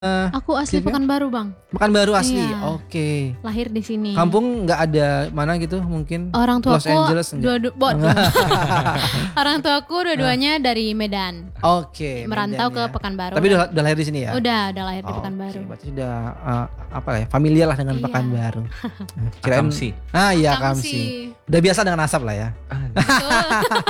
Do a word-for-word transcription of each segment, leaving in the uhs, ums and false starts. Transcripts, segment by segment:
Uh, Aku asli Silvia? Pekanbaru, Bang. Pekanbaru asli. Iya. Oke. Lahir di sini. Kampung nggak ada mana gitu mungkin? Orang Los tuaku Angeles dua, dua, bo- Orang tuaku dua-duanya dari Medan. Oke. Merantau Medan ke ya. Pekanbaru. Tapi udah, udah lahir di sini ya? Udah, udah lahir di Oke, Pekanbaru. berarti sudah uh, apa ya? Familiar lah dengan Iya. Pekanbaru. Akamsi. Ah iya Kamsi. Kamsi. Udah biasa dengan asap lah ya. Betul.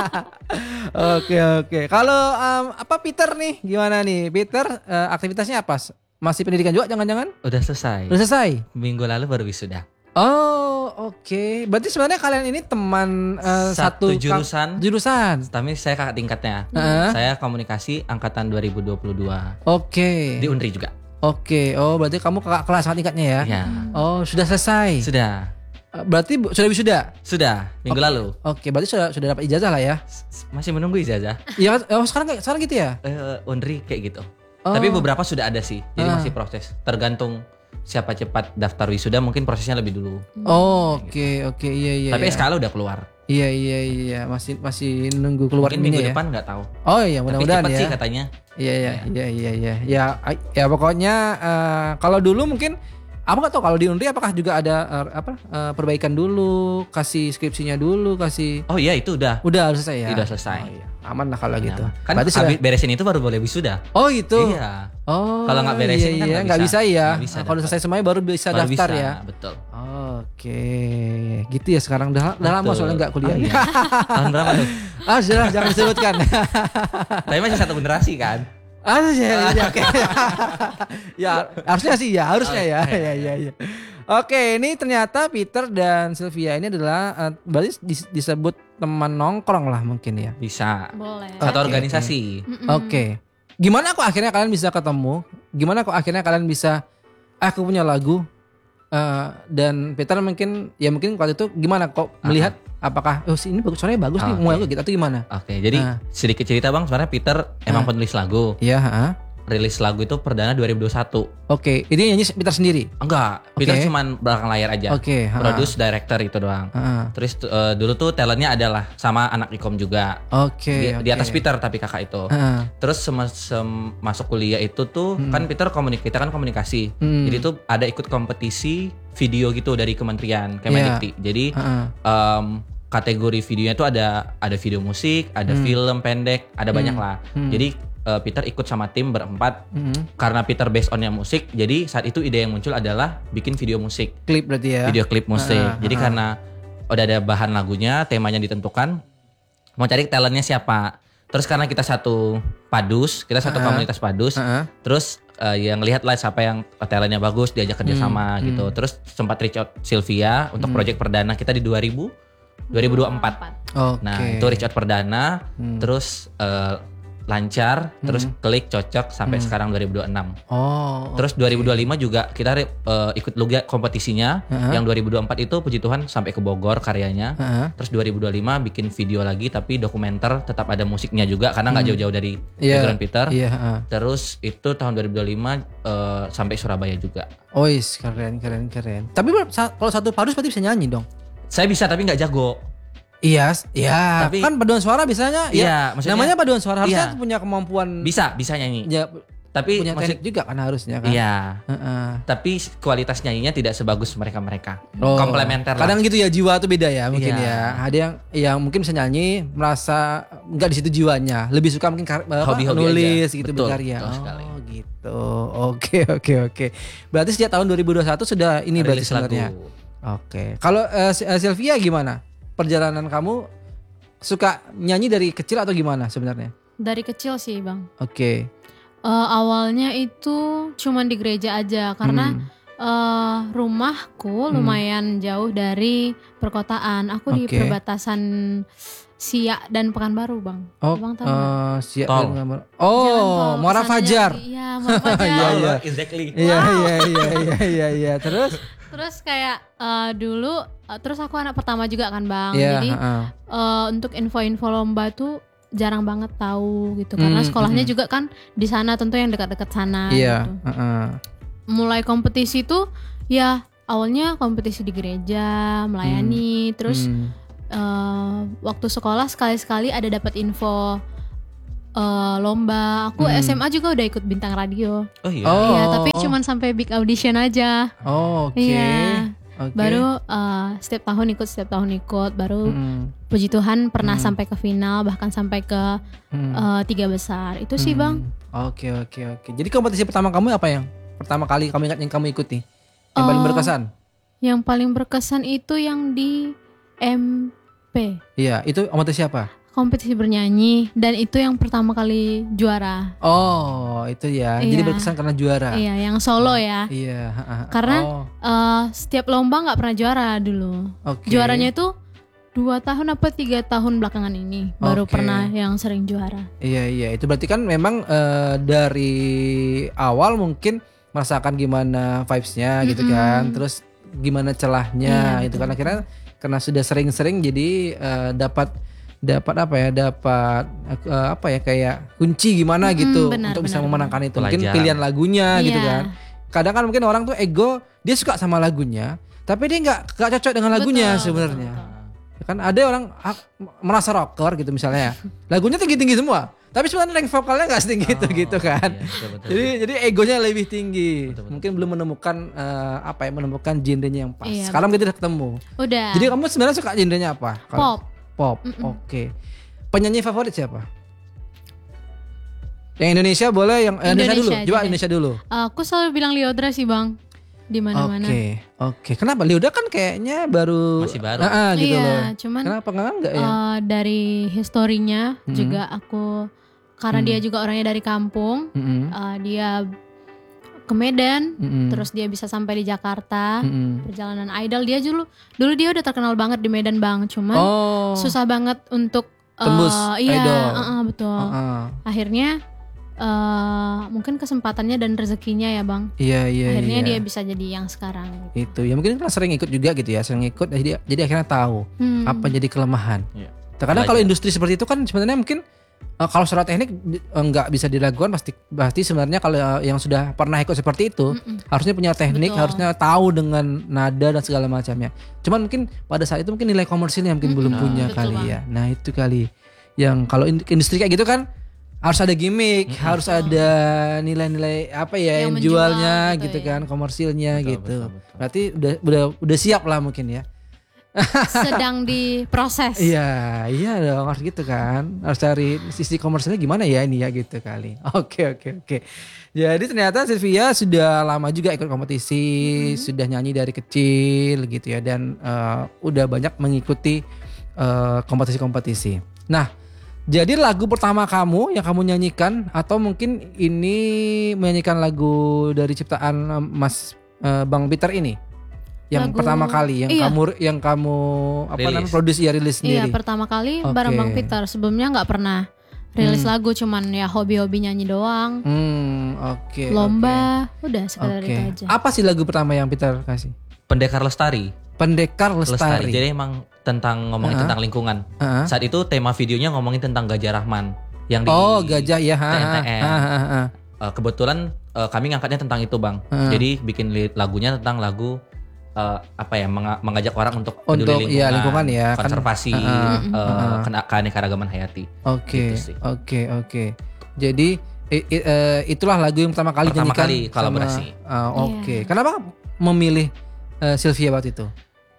Oke oke. Kalau um, apa Peter nih? Gimana nih? Peter uh, aktivitasnya apa? Masih pendidikan juga jangan-jangan? Udah selesai. Udah selesai? Minggu lalu baru wisuda. Oh oke. Berarti sebenarnya kalian ini teman uh, satu, Satu ka- jurusan. jurusan. Tapi saya kakak tingkatnya. Heeh. Saya komunikasi angkatan dua ribu dua puluh dua. Oke. Di Unri juga. Oke. Oh berarti kamu kakak kelas kakak tingkatnya ya? Ya. Oh sudah selesai. Sudah. Uh, Berarti bu- sudah wisuda? Sudah minggu Oke. lalu. Oke. Berarti sudah sudah dapat ijazah lah ya? S- Masih menunggu ijazah. Iya. Oh sekarang kayak sekarang gitu ya? Eh, Unri kayak gitu. Oh. Tapi beberapa sudah ada sih. Jadi Ah. masih proses. Tergantung siapa cepat daftar wisuda mungkin prosesnya lebih dulu. Oh oke oke iya iya. Tapi iya. S K L udah keluar. Iya iya iya masih masih nunggu keluar Mungkin ini minggu ya. depan nggak tahu. Oh iya Tapi mudah-mudahan cepat ya. sih katanya. Iya iya iya iya iya. Ya ai- ya pokoknya eh, kalau dulu mungkin apa nggak tahu kalau di Unri apakah juga ada eh, apa eh, perbaikan dulu, kasih skripsinya dulu, kasih Oh iya itu udah. udah selesai ya. Udah selesai. Oh, iya. Aman lah kalau Nah, gitu. Kan Berarti sudah. habis beresin itu baru boleh wisuda. Oh gitu. Iya. Oh. Kalau nggak beresin iya, kan iya. nggak nggak bisa, bisa. ya. Nggak bisa Nah, kalau dapat. selesai semuanya baru bisa Baru daftar bisa, ya. Betul. Oke, gitu ya sekarang udah, udah lama Betul. soalnya nggak kuliah. Oh, iya. Tahun berapa tuh? Ah sudah jangan disebutkan. Tapi masih satu generasi kan? Ah ya, ya, oke. Ya harusnya sih ya, harusnya ya. Oke. Ya ya ya. Oke, ini ternyata Peter dan Sylvia ini adalah uh, berarti dis- disebut teman nongkrong lah mungkin ya. Bisa. Boleh. Satu Oke, organisasi. Mm-mm. Oke. Gimana kok akhirnya kalian bisa ketemu? Gimana kok akhirnya kalian bisa ah, aku punya lagu uh, dan Peter mungkin ya mungkin waktu itu gimana kok melihat apakah oh si ini bagus suaranya bagus nih Oke. mau lagu gitu atau gimana? Oke, jadi Ah. sedikit cerita Bang, sebenarnya Peter emang Ah. penulis lagu. Iya, heeh. Rilis lagu itu perdana dua ribu dua puluh satu. Oke, ini nyanyi Peter sendiri. Enggak, Peter Oke. cuman belakang layar aja. Oke, ha. Produce, director itu doang. Heeh. Terus eh, dulu tuh talentnya adalah sama anak Ikom juga. Oke. Di, di atas oke. Peter tapi kakak itu. Heeh. Terus sem- sem- masuk kuliah itu tuh Hmm. kan Peter komunik kita kan komunikasi. Hmm. Jadi tuh ada ikut kompetisi video gitu dari kementerian Kemendikti. Jadi Heeh. em, kategori videonya tuh ada ada video musik, ada Hmm. film pendek, ada Hmm. banyak lah. Hmm. Jadi eh, Peter ikut sama tim berempat. Hmm. Karena Peter based on-nya musik, jadi saat itu ide yang muncul adalah bikin video musik, Klip berarti ya. video klip musik. Ah, Jadi ah. karena udah ada bahan lagunya, temanya ditentukan, mau cari talentnya siapa. Terus karena kita satu padus, kita satu Ah, komunitas padus, Heeh. terus eh, yang lihat lah siapa yang talentnya bagus, diajak kerjasama Hmm, gitu. hmm. Terus sempat reach out Sylvia untuk Hmm. project perdana kita di dua ribu dua ribu dua puluh empat. Oke. Nah itu reach out perdana, Hmm. terus eh, lancar, terus Hmm. klik cocok sampai Hmm. sekarang dua ribu dua puluh enam. Oh. Terus dua ribu dua puluh lima juga kita eh, ikut juga kompetisinya. Heeh. Yang dua ribu dua puluh empat itu puji Tuhan sampai ke Bogor karyanya. Heeh. Terus dua ribu dua puluh lima bikin video lagi tapi dokumenter, tetap ada musiknya juga karena nggak Hmm. jauh-jauh dari Iya. background Peter. Iya, heeh. Terus itu tahun dua ribu dua puluh lima eh, sampai Surabaya juga. Ois, keren keren keren. Tapi ber- sa- kalau satu padus berarti bisa nyanyi dong. Saya bisa tapi nggak jago. Iya, iya. Tapi- Kan paduan suara biasanya Iya, ya. maksudnya- Namanya paduan suara harusnya Iya. punya kemampuan Bisa, bisa nyanyi. ya, Tapi punya maksud- teknik juga kan harusnya kan. Iya. Heeh. Tapi kualitas nyanyinya tidak sebagus mereka-mereka. Oh, Komplementer lah. kadang gitu ya jiwa tuh beda ya mungkin Iya. ya. Ada yang yang mungkin bisa nyanyi merasa nggak di situ jiwanya, lebih suka mungkin kar- apa, Hobi-hobi nulis aja. gitu Betul, berkarya. betul sekali. Oh gitu. Oke oke oke. Berarti sejak tahun dua ribu dua puluh satu sudah ini berarti Rilis lagu. sebenarnya. Oke. Kalau eh, Si- eh, Sylvia gimana? Perjalanan kamu suka nyanyi dari kecil atau gimana sebenarnya? Dari kecil sih, Bang. Oke. Eh, awalnya itu cuman di gereja aja karena Hmm. eh, rumahku Hmm. lumayan jauh dari perkotaan. Aku di Oke. perbatasan Siak dan Pekanbaru, Bang. Oh, Abang tahu nggak? eh, siap Tol. dan gambar. Jalan Oh, tol Muara kesananya Fajar. lagi. Iya, Muara Fajar. Iya, iya. exactly. Iya iya iya iya iya iya. Terus? Terus kayak eh, dulu, eh, terus aku anak pertama juga kan, Bang. Iya, Jadi heeh. eh, untuk info-info lomba tuh jarang banget tahu gitu karena Hmm, sekolahnya hmm. juga kan di sana, tentu yang dekat-dekat sana Iya, gitu. heeh. Mulai kompetisi tuh ya awalnya kompetisi di gereja, melayani, terus Hmm. eh, waktu sekolah sekali-sekali ada dapat info eh, lomba. Aku Hmm. S M A juga udah ikut bintang radio. Oh iya. Oh. Iya, tapi cuman sampai big audition aja. Oh, oke. Iya. Oke. Baru eh, setiap tahun ikut, setiap tahun ikut. Baru Hmm. puji Tuhan pernah Hmm. sampai ke final, bahkan sampai ke Hmm. eh, tiga besar. Itu sih Hmm. bang. Oke, oke, oke. Jadi kompetisi pertama kamu apa yang pertama kali kamu ingat yang kamu ikuti? Yang paling Oh. berkesan? Yang paling berkesan itu yang di M P, Iya, itu kompetisi apa? kompetisi bernyanyi, dan itu yang pertama kali juara. Oh, itu ya. Jadi Iya. berkesan karena juara. Iya, yang solo ya. Iya, ha, ha. Karena oh, eh, setiap lomba nggak pernah juara dulu. oke. Juaranya itu dua tahun apa tiga tahun belakangan ini baru Oke. pernah yang sering juara. Iya, iya. Itu berarti kan memang eh, dari awal mungkin merasakan gimana vibes-nya gitu Mm-mm. kan. Terus gimana celahnya Iya, gitu betul, kan. Akhirnya karena sudah sering-sering jadi eh, dapat dapat apa ya? Dapat eh, apa ya kayak kunci gimana Mm-mm, gitu benar, untuk bisa benar, memenangkan itu. Mungkin Pelajaran. pilihan lagunya gitu Iya. kan. Kadang kan mungkin orang tuh ego, dia suka sama lagunya, tapi dia nggak nggak cocok dengan lagunya Betul, sebenarnya. betul, Ya kan ada orang ah, merasa rocker gitu misalnya. Lagunya tinggi-tinggi semua, tapi sebenarnya range vokalnya nggak setinggi itu Oh, gitu kan. iya, betul, betul, Jadi jadi egonya lebih tinggi. Betul, betul. Mungkin belum menemukan eh, apa ya menemukan genrenya yang pas. Iya, Sekarang kita udah ketemu. Udah. Jadi kamu sebenarnya suka genrenya apa? Kalau- pop. Pop. Mm-mm. Oke. Penyanyi favorit siapa? Yang Indonesia boleh, yang eh, Indonesia, dulu. Indonesia Coba aja deh. Indonesia dulu. Aku selalu bilang Liodra sih bang, di mana-mana. Oke. Oke. Kenapa? Liuda kan kayaknya baru Masih baru. Ah, ah, gitu Iya, loh. cuman Kenapa enggak enggak ya? eh, dari historinya Mm-mm. juga aku, karena Mm. dia juga orangnya dari kampung, Mm-mm. eh, dia ke Medan, Mm-mm. terus dia bisa sampai di Jakarta. Mm-mm. Perjalanan idol dia dulu dulu dia udah terkenal banget di Medan bang, cuman Oh. susah banget untuk eh, Tembus iya, idol. uh-uh, betul. Ah, Akhirnya eh, mungkin kesempatannya dan rezekinya ya bang. iya iya Akhirnya iya. dia bisa jadi yang sekarang. Itu ya mungkin kan sering ikut juga gitu ya, sering ikut jadi jadi akhirnya tahu Hmm. apa jadi kelemahan. Iya. Terkadang kalau Belajar. industri seperti itu kan sebenarnya mungkin eh, kalau secara teknik di- eh, nggak bisa dilakukan pasti pasti sebenarnya kalau eh, yang sudah pernah ikut seperti itu Mm-mm. harusnya punya teknik, Betul. harusnya tahu dengan nada dan segala macamnya. Cuman mungkin pada saat itu mungkin nilai komersilnya mungkin belum Mm-mm. punya Betul, kali Bang. ya. Nah, itu kali yang kalau in- industri kayak gitu kan harus ada gimmick, harus ada nilai-nilai apa ya yang, Yang jualnya menjual gitu gitu ya. kan, komersilnya Betul, gitu. betul, betul. Berarti udah udah udah siap lah mungkin ya. Sedang diproses. Iya, iya dong harus gitu kan. Harus cari sisi komersilnya gimana ya ini ya gitu kali. Oke, oke, oke. Jadi ternyata Sylvia sudah lama juga ikut kompetisi, sudah nyanyi dari kecil gitu ya dan eh, udah banyak mengikuti eh, kompetisi-kompetisi. Nah, jadi lagu pertama kamu yang kamu nyanyikan atau mungkin ini menyanyikan lagu dari ciptaan eh, Mas eh, Bang Peter ini? Yang Lagu- pertama kali yang iya. kamu yang kamu apa Rilis. namanya produce ya rilis Iya, sendiri. pertama kali Oke. bareng Bang Peter. Sebelumnya nggak pernah rilis Hmm. lagu, cuman ya hobi-hobi nyanyi doang. Hmm, oke. Lomba, udah Oke. sekedar Oke. itu aja. Apa sih lagu pertama yang Peter kasih? Pendekar Lestari. Pendekar Lestari. Lestari. Jadi emang tentang ngomongin Uh-huh. tentang lingkungan. Heeh. Saat itu tema videonya ngomongin tentang Gajah Rahman yang di Oh, gajah ya. ha, T N T ha, N. ha, ha, ha. Eh, kebetulan eh, kami ngangkatnya tentang itu, Bang. Uh-huh. Jadi bikin li- lagunya tentang lagu eh, apa ya menga- mengajak orang untuk peduli Untuk iya lingkungan ya. kan. konservasi, Uh-uh, eh, uh-uh. kena- keanekaragaman hayati. Oke, Gitu sih. oke, oke. Jadi i- i- eh, itulah lagu yang pertama kali Pertama nyanyikan kali sama- kolaborasi. Ah, oke. Iya. Kenapa memilih eh, Sylvia waktu itu?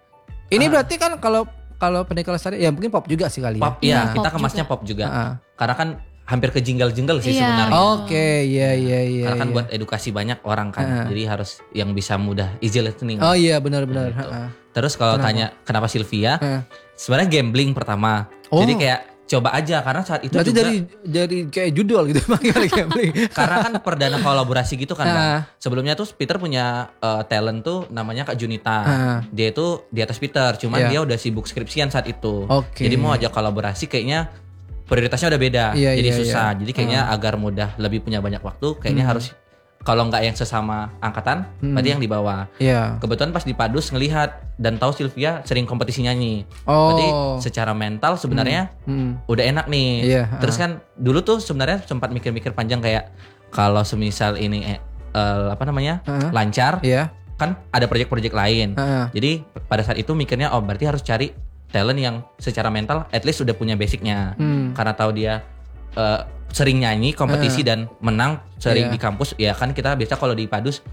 Ini Ah. berarti kan kalau kalau Pendekar Lestari ya mungkin pop juga sih kali ya. Pop, Iya, ya kita pop kemasnya juga. pop juga. Ah, ah. Karena kan hampir ke jingle-jingle sih Iya. sebenarnya. Oke, iya iya iya. Karena kan iya. buat edukasi banyak orang kan. Ah. Jadi harus yang bisa mudah easy listening. Oh iya benar-benar. Gitu. ha, ha. Terus kalau Kenapa? tanya kenapa Sylvia? Ha. Sebenarnya gambling pertama. Oh. Jadi kayak coba aja karena saat itu Berarti juga dari dari kayak judul gitu manggil gambling. karena kan perdana kolaborasi gitu kan, Bang. Ah. Sebelumnya tuh Peter punya eh, talent tuh namanya Kak Junita. Ah. Dia itu di atas Peter, cuman Iya. dia udah sibuk skripsian saat itu. Oke. Jadi mau ajak kolaborasi kayaknya prioritasnya udah beda. Iya, jadi iya, susah. iya. Jadi kayaknya agar mudah lebih punya banyak waktu, kayaknya Hmm. harus kalau nggak yang sesama angkatan, Hmm. berarti yang di bawah. Iya. Kebetulan pas di Padus ngelihat dan tahu Sylvia sering kompetisi nyanyi. Oh. Berarti secara mental sebenarnya Hmm. udah enak nih. Iya, Terus kan dulu tuh sebenarnya sempat mikir-mikir panjang kayak kalau semisal ini eh, eh, apa namanya Heeh. lancar, Iya. kan ada proyek-proyek lain. Heeh. Jadi pada saat itu mikirnya oh berarti harus cari talent yang secara mental at least sudah punya basicnya. Hmm. Karena tahu dia eh, sering nyanyi kompetisi dan menang sering Iya. di kampus ya kan kita biasa kalau di Padus